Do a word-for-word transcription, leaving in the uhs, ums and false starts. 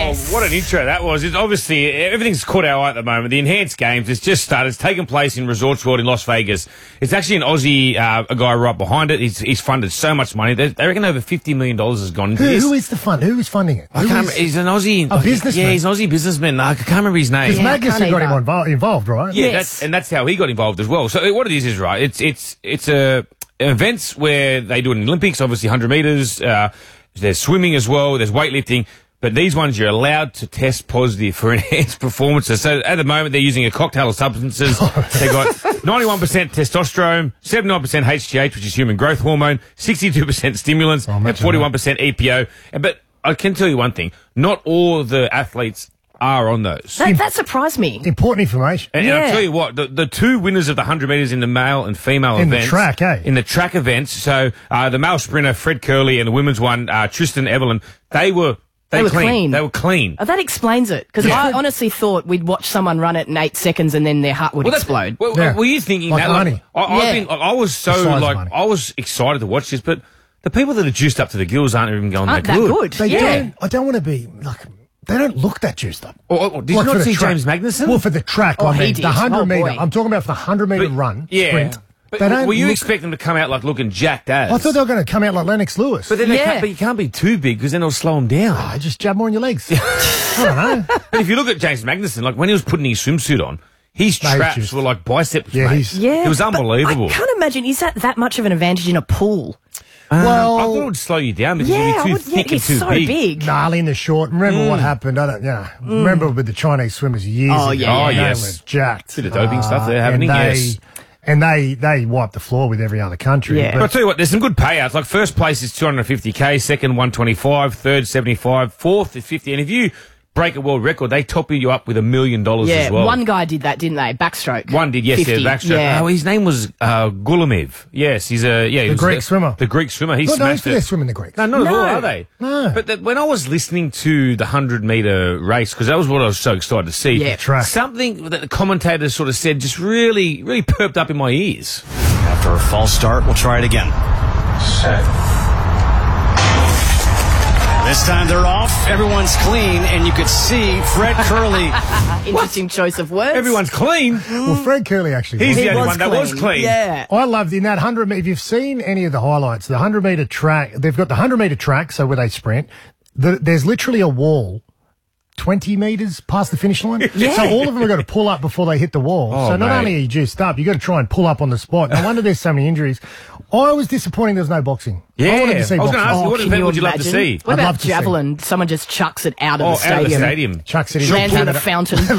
Yes. Oh, what an intro that was. It's obviously, everything's caught our eye at the moment. The Enhanced Games, it's just started. It's taken place in Resorts World in Las Vegas. It's actually an Aussie, uh, a guy right behind it. He's, he's funded so much money. They, they reckon over fifty million dollars has gone into Who, this. who is the fund? Who is funding it? I Who can't is- remember. He's an Aussie. A businessman? Yeah, he's an Aussie businessman. I can't remember his name. Because Yeah, I Magnuson can't got him either. involved, involved, right? Yeah, Yes. that's, and that's how he got involved as well. So what it is is right. It's it's it's a events where they do it in the Olympics. Obviously, one hundred meters. Uh, there's swimming as well. There's weightlifting. But these ones you're allowed to test positive for enhanced performances. So at the moment they're using a cocktail of substances. They've got ninety-one percent testosterone, seventy-nine percent H G H, which is human growth hormone, sixty-two percent stimulants, Oh, and imagine forty-one percent E P O. But I can tell you one thing: not all the athletes are on those. That, that surprised me. Important information. And, and Yeah. I'll tell you what, the, the two winners of the one hundred metres in the male and female In the events. track, eh? In the track events. So uh, the male sprinter, Fred Curley, and the women's one, uh, Tristan Evelyn, they were, they, They were clean. clean. They were clean. Oh, that explains it. Because I honestly thought we'd watch someone run it in eight seconds and then their heart would that's- explode. Well, Yeah. Were you thinking Like that? money. I, I've Yeah. been, I was so, The size of like, money. I was excited to watch this, but the people that are juiced up to the gills aren't even going Aren't that that good. good? They Yeah. don't, I don't want to be, like, they don't look that juiced up. Or, or, did Like you for not the see track. James Magnuson? Well, for the track, Oh, I he mean, did. the one hundred Oh, metre. boy. I'm talking about for the one hundred metre run, yeah. sprint. But They don't were you look- expecting them to come out like looking jacked as? I thought they were going to come out like Lennox Lewis. But then they Yeah. can't, but you can't be too big because then it'll slow them down. I just jab more on your legs. I don't know. But if you look at James Magnuson, like when he was putting his swimsuit on, his No, he's traps just- were like biceps. Yeah, mate. he's- Yeah. It was but unbelievable. I can't imagine, is that that much of an advantage in a pool? well, I thought it would slow you down because Yeah, you'd I be too would, yeah, thick and he's too so big. big. gnarly in the short. Remember what happened? I don't, you know, remember with the Chinese swimmers years Oh, ago. yeah, Oh, They yes. were jacked. Bit of doping stuff there and happening, they, yes. And they, they wiped the floor with every other country. Yeah. But I'll But tell you what, there's some good payouts. Like first place is two hundred fifty K, second one twenty-five, third seventy-five, fourth is fifty. And if you break a world record, they top you up with a million dollars Yeah, as well. one guy did that, didn't they? Backstroke. One did, yes, fifty. yeah, backstroke. Yeah. Oh, his name was uh, Gulamev. Yes, he's a yeah, he The was Greek swimmer. The Greek swimmer. He not known smashed for it. their swimming, the Greeks. No, not at all, No. are they? No. But that, when I was listening to the hundred meter race, because that was what I was so excited to see. Yeah. Track. Something that the commentators sort of said just really, really perked up in my ears. After a false start, we'll try it again. This time they're off. Everyone's clean, and you could see Fred Curley. Interesting choice of words. Everyone's clean. Well, Fred Curley actually He's was. the only was one that was clean. Yeah. I loved in that one hundred metre, if you've seen any of the highlights, the one hundred metre track, they've got the one hundred metre track, so where they sprint, the, there's literally a wall twenty metres past the finish line. Yeah. So all of them have got to pull up before they hit the wall. Oh, so not mate. only are you juiced up, you've got to try and pull up on the spot. No wonder there's so many injuries. I was disappointing there was no boxing. Yeah. I wanted to see I was boxing. gonna ask you, what can event would you love to imagine? see? What I'd about love to see. javelin? Someone just chucks it out of Oh, the stadium. out of the stadium. Chuck City. Lands in a Canada. fountain.